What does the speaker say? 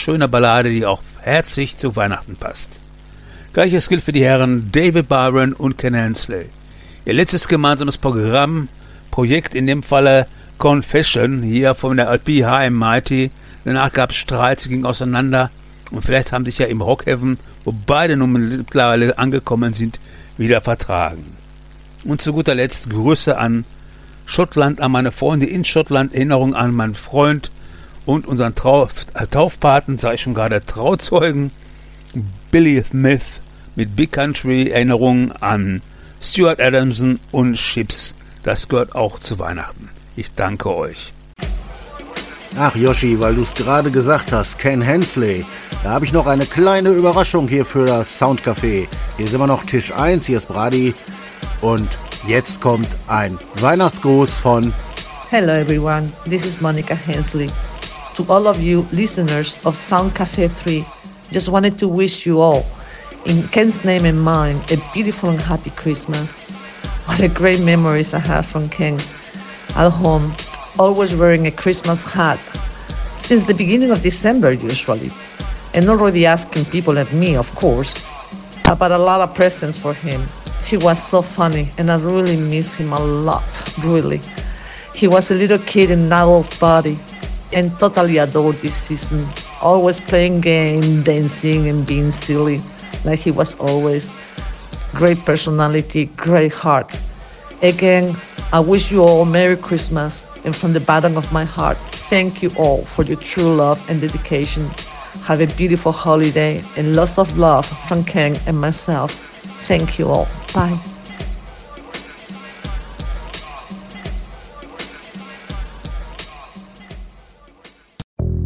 schöne Ballade, die auch herzlich zu Weihnachten passt. Gleiches gilt für die Herren David Byron und Ken Hensley. Ihr letztes gemeinsames Projekt, in dem Falle Confession, hier von der LP High and Mighty. Danach gab es Streit, sie gingen auseinander und vielleicht haben sich ja im Rockheaven, wo beide nun mittlerweile angekommen sind, wieder vertragen. Und zu guter Letzt Grüße an Schottland, an meine Freunde in Schottland, Erinnerung an meinen Freund und unseren Taufpaten, sage ich schon gerade, Trauzeugen, Billy Smith mit Big Country, Erinnerung an Stuart Adamson und Chips. Das gehört auch zu Weihnachten. Ich danke euch. Ach Yoshi, weil du es gerade gesagt hast, Ken Hensley, da habe ich noch eine kleine Überraschung hier für das Soundcafé. Hier ist immer noch Tisch 1, hier ist Brady und jetzt kommt ein Weihnachtsgruß von Hello everyone, this is Monica Hensley. To all of you listeners of Sound Cafe 3, just wanted to wish you all, in Ken's name and mine, a beautiful and happy Christmas. What a great memories I have from Ken at home, always wearing a Christmas hat, since the beginning of December usually, and already asking people like me, of course, about a lot of presents for him. He was so funny, and I really miss him a lot, really. He was a little kid in an adult body, and totally adored this season, always playing games, dancing, and being silly, like he was always. Great personality, great heart. Again, I wish you all Merry Christmas, and from the bottom of my heart, thank you all for your true love and dedication. Have a beautiful holiday and lots of love from Ken and myself. Thank you all. Bye.